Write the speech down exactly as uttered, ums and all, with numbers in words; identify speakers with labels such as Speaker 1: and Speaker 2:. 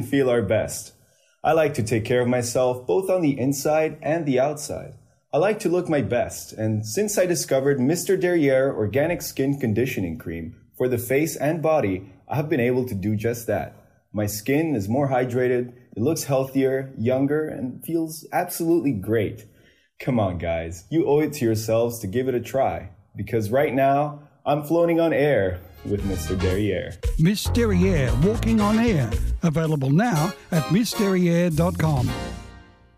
Speaker 1: feel our best. I like to take care of myself both on the inside and the outside. I like to look my best, and since I discovered Mister Derriere Organic Skin Conditioning Cream for the face and body, I have been able to do just that. My skin is more hydrated, it looks healthier, younger, and feels absolutely great. Come on, guys, you owe it to yourselves to give it a try, because right now, I'm floating on air with Mister Derriere.
Speaker 2: Miss Derriere Walking on Air. Available now at miss derriere dot com.